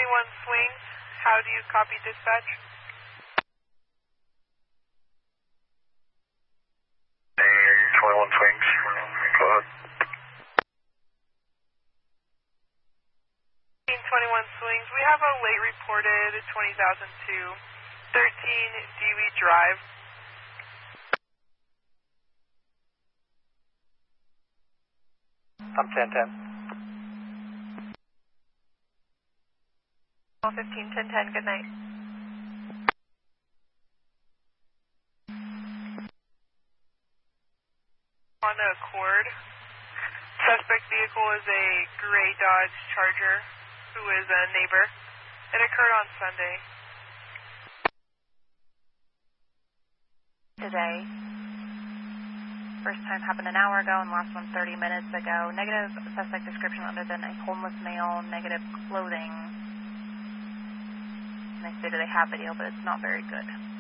Swings. How do you copy dispatch? Hey, 21 Swings. Go ahead. 21 Swings. We have a late reported 20,002, 13 Dewey Drive. I'm 1010. 15, 1010, good night. On a Accord. Suspect vehicle is a gray Dodge Charger who is a neighbor. It occurred on Sunday. Today. First time happened an hour ago and last one 30 minutes ago. Negative suspect description other than a homeless male, negative clothing. And they say that they have video, but it's not very good.